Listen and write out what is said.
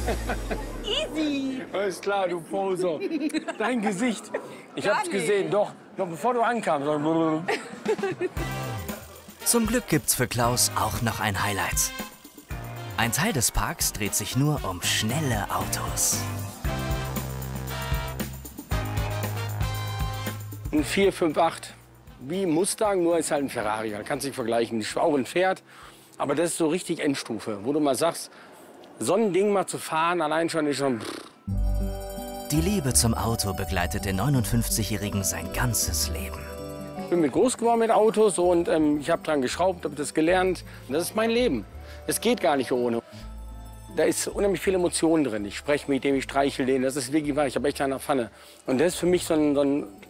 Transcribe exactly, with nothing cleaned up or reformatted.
Easy. Alles klar, du Poser. Dein Gesicht. Ich Gar hab's nicht. gesehen, doch. Noch bevor du ankamst. Zum Glück gibt's für Klaus auch noch ein Highlight. Ein Teil des Parks dreht sich nur um schnelle Autos. Ein vier fünf acht, wie Mustang, nur ist halt ein Ferrari. Da kannst du dich vergleichen. Auch ein Pferd, aber das ist so richtig Endstufe. Wo du mal sagst, so ein Ding mal zu fahren, allein schon ist schon... Die Liebe zum Auto begleitet den neunundfünfzigjährigen sein ganzes Leben. Ich bin mit groß geworden mit Autos und ähm, ich habe dran geschraubt, habe das gelernt. Das ist mein Leben. Es geht gar nicht ohne. Da ist unheimlich viel Emotionen drin. Ich spreche mit dem, ich streichel den. Das ist wirklich wahr. Ich habe echt eine Pfanne. Und das ist für mich so ein, so ein